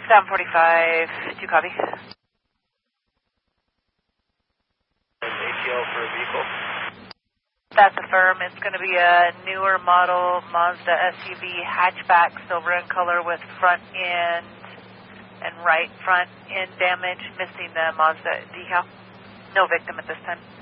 745, 2 copy. ATL for a vehicle. That's affirm. It's going to be a newer model Mazda SUV hatchback, silver in color with front end and right front end damage, missing the Mazda decal. No victim at this time.